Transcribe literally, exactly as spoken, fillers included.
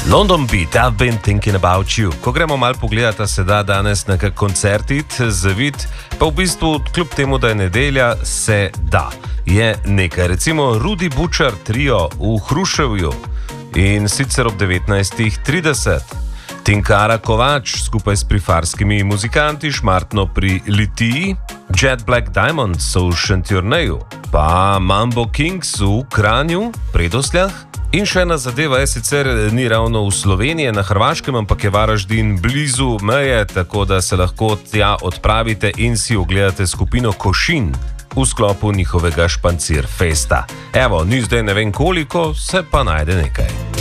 London Beat, I've been thinking about you. Ko gremo malo pogledati, se da danes na kak koncertit, zavid, pa v bistvu, kljub temu, da je nedelja, se da. Je nekaj, recimo Rudi Bučar trio v Hruševju in sicer ob devetnajstih trideset. Tinkara Kovač skupaj s prifarskimi muzikanti Šmartno pri Litiji, Jet Black Diamonds so v Šentjurneju, pa Mambo Kings v Kranju, Predosljah. In še ena zadeva je sicer ni ravno v Sloveniji, na Hrvaškem, ampak je Varaždin blizu meje, tako da se lahko tja odpravite in si ogledate skupino Košin v sklopu njihovega Špancir Festa. Evo, ni zdaj ne vem koliko, se pa najde nekaj.